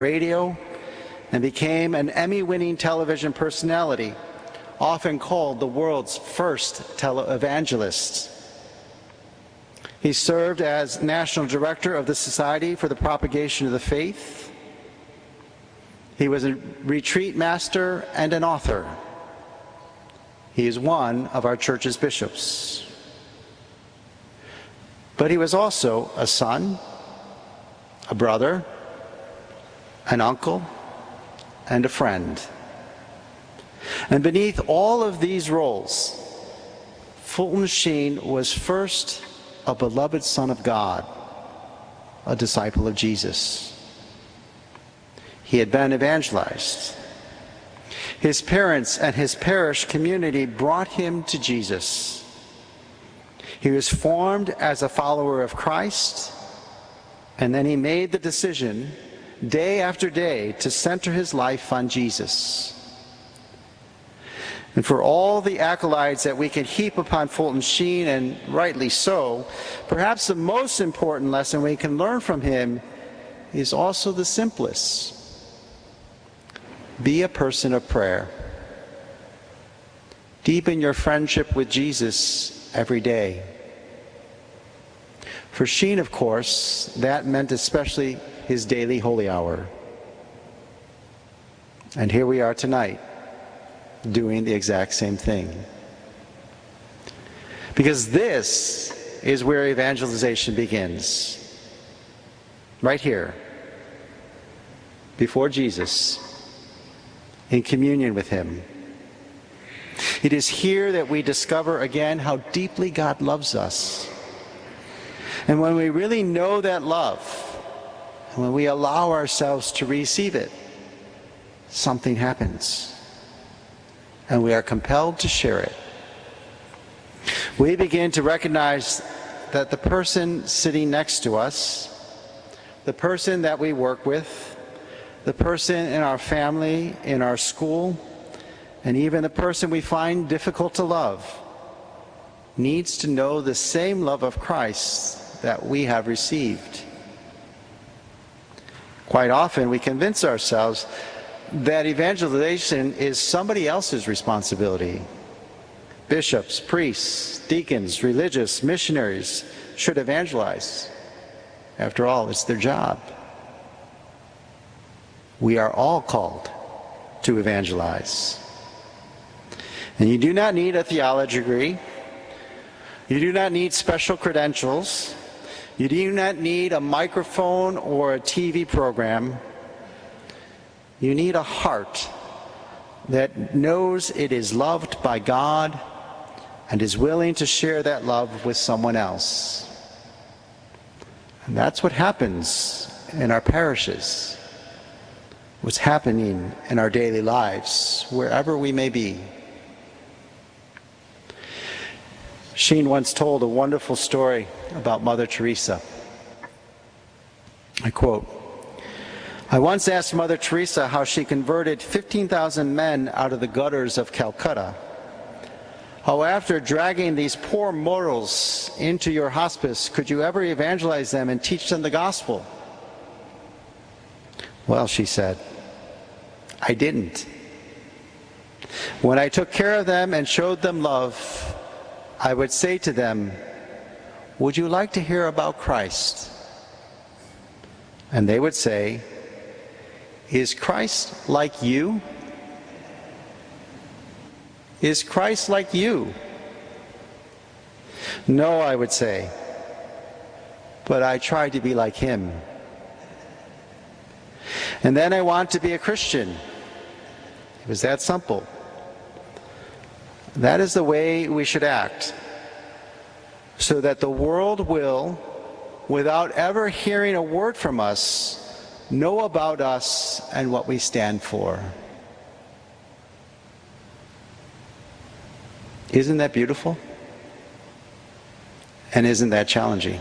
radio and became an Emmy-winning television personality, often called the world's first televangelist. He served as National Director of the Society for the Propagation of the Faith. He was a retreat master and an author. He is one of our church's bishops. But he was also a son, a brother, an uncle, and a friend. And beneath all of these roles, Fulton Sheen was first a beloved Son of God, a disciple of Jesus. He had been evangelized. His parents and his parish community brought him to Jesus. He was formed as a follower of Christ, and then he made the decision, day after day, to center his life on Jesus. And for all the accolades that we can heap upon Fulton Sheen, and rightly so, perhaps the most important lesson we can learn from him is also the simplest. Be a person of prayer. Deepen your friendship with Jesus every day. For Sheen, of course, that meant especially his daily holy hour. And here we are tonight, doing the exact same thing. Because this is where evangelization begins. Right here, before Jesus, in communion with him. It is here that we discover again how deeply God loves us. And when we really know that love, and when we allow ourselves to receive it, something happens. And we are compelled to share it. We begin to recognize that the person sitting next to us, the person that we work with, the person in our family, in our school, and even the person we find difficult to love, needs to know the same love of Christ that we have received. Quite often we convince ourselves that evangelization is somebody else's responsibility. Bishops, priests, deacons, religious, missionaries should evangelize. After all, it's their job. We are all called to evangelize. And you do not need a theology degree. You do not need special credentials. You do not need a microphone or a TV program. You need a heart that knows it is loved by God and is willing to share that love with someone else. And that's what happens in our parishes. What's happening in our daily lives, wherever we may be. Sheen once told a wonderful story about Mother Teresa. I quote, "I once asked Mother Teresa how she converted 15,000 men out of the gutters of Calcutta. How after dragging these poor mortals into your hospice, could you ever evangelize them and teach them the gospel? Well, she said, I didn't. When I took care of them and showed them love, I would say to them, would you like to hear about Christ? And they would say, is Christ like you? Is Christ like you? No, I would say, but I try to be like him. And then I want to be a Christian. It was that simple. That is the way we should act, so that the world will, without ever hearing a word from us, know about us and what we stand for." Isn't that beautiful? And isn't that challenging?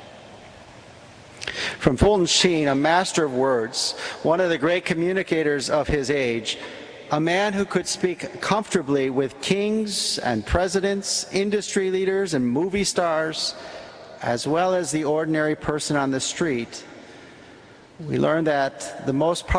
From Fulton Sheen, a master of words, one of the great communicators of his age, a man who could speak comfortably with kings and presidents, industry leaders and movie stars, as well as the ordinary person on the street, We learn that the most